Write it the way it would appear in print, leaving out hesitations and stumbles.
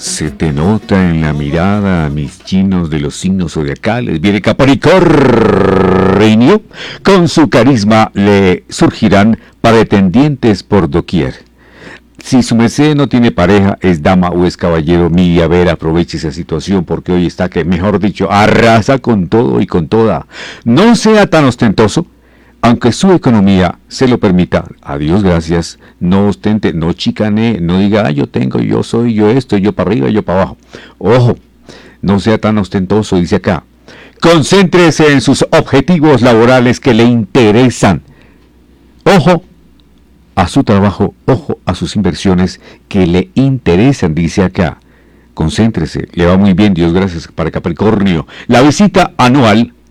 Se te nota en la mirada, mis chinos de los signos zodiacales. Viene Capricornio. Con su carisma le surgirán pretendientes por doquier. Si su merced no tiene pareja, es dama o es caballero, mire a ver, aproveche esa situación porque hoy está que, mejor dicho, arrasa con todo y con toda. No sea tan ostentoso, aunque su economía se lo permita. A Dios gracias, no ostente, no chicane, no diga, yo tengo, yo soy, yo esto, yo para arriba, yo para abajo. Ojo, no sea tan ostentoso, dice acá. Concéntrese en sus objetivos laborales que le interesan. Ojo a su trabajo, ojo a sus inversiones que le interesan, dice acá. Concéntrese, le va muy bien, Dios gracias, para Capricornio. La visita anual